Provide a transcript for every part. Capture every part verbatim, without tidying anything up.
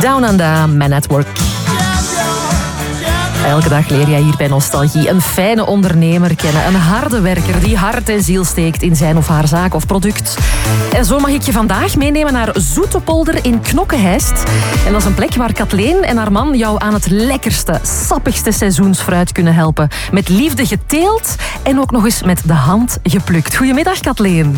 Down Under, Man at Work. Elke dag leer jij hier bij Nostalgie een fijne ondernemer kennen. Een harde werker die hart en ziel steekt in zijn of haar zaak of product. En zo mag ik je vandaag meenemen naar Zoetepolder in Knokke-Heist. En dat is een plek waar Kathleen en haar man jou aan het lekkerste, sappigste seizoensfruit kunnen helpen. Met liefde geteeld en ook nog eens met de hand geplukt. Goedemiddag, Kathleen.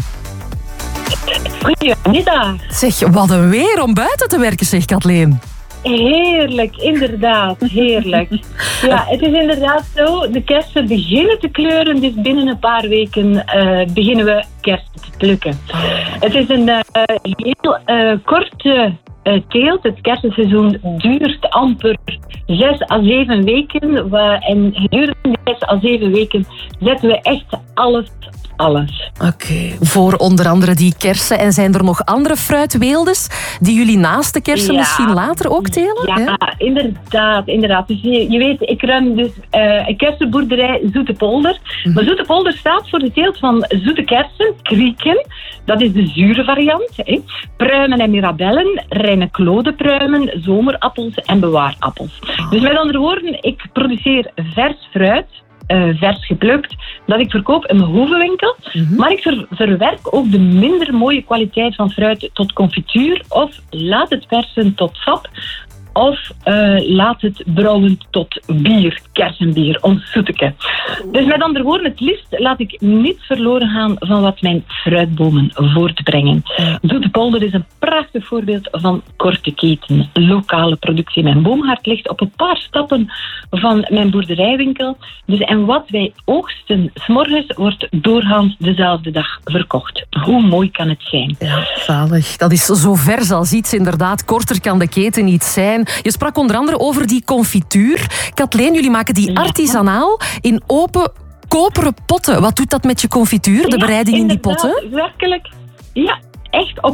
Goedemiddag. Zeg, wat een weer om buiten te werken, zeg, Kathleen. Heerlijk, inderdaad, heerlijk. Ja, het is inderdaad zo, de kersen beginnen te kleuren, dus binnen een paar weken uh, beginnen we kersen te plukken. Het is een uh, heel uh, korte uh, teelt. Het kersenseizoen duurt amper zes à zeven weken. En gedurende die zes à zeven weken zetten we echt alles Alles. Oké, okay. Voor onder andere die kersen. En zijn er nog andere fruitweeldes die jullie naast de kersen ja. misschien later ook telen? Ja, ja? inderdaad. inderdaad. Dus je, je weet, ik run dus uh, een kersenboerderij Zoetepolder. Mm-hmm. Maar Zoetepolder staat voor de teelt van zoete kersen, krieken. Dat is de zure variant. Hè. Pruimen en mirabellen, reine klodepruimen, zomerappels en bewaarappels. Oh. Dus met andere woorden, ik produceer vers fruit. Uh, vers geplukt, dat ik verkoop in mijn hoevenwinkel. Mm-hmm. Maar ik ver- verwerk ook de minder mooie kwaliteit van fruit tot confituur of laat het persen tot sap of uh, laat het brouwen tot bier, kersenbier, ons zoeteke. Dus met andere woorden, het liefst laat ik niet verloren gaan van wat mijn fruitbomen voortbrengen. Zoetepolder is een prachtig voorbeeld van korte keten, lokale productie. Mijn boomgaard ligt op een paar stappen van mijn boerderijwinkel. Dus en wat wij oogsten 's morgens wordt doorgaans dezelfde dag verkocht. Hoe mooi kan het zijn? Ja, zalig. Dat is zo vers als iets, inderdaad. Korter kan de keten niet zijn. Je sprak onder andere over die confituur. Kathleen, jullie maken die artisanaal in open koperen potten. Wat doet dat met je confituur, de bereiding ja, in die potten? Werkelijk, ja. Echt op